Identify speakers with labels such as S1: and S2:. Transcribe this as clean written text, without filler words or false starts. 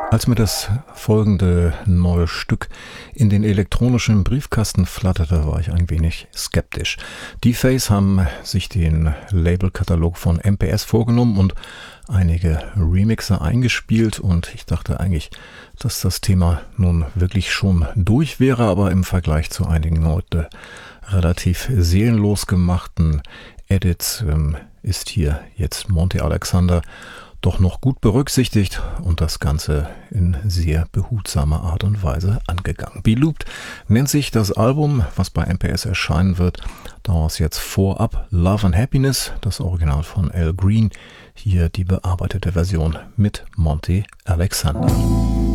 S1: Als mir das folgende neue Stück in den elektronischen Briefkasten flatterte, war ich ein wenig skeptisch. Die Face haben sich den Labelkatalog von MPS vorgenommen und einige Remixer eingespielt, und ich dachte eigentlich, dass das Thema nun wirklich schon durch wäre, aber im Vergleich zu einigen heute relativ seelenlos gemachten Edits ist hier jetzt Monty Alexander doch noch gut berücksichtigt und das Ganze in sehr behutsamer Art und Weise angegangen. Be Looped nennt sich das Album, was bei MPS erscheinen wird. Daraus jetzt vorab Love and Happiness, das Original von Al Green, hier die bearbeitete Version mit Monty Alexander.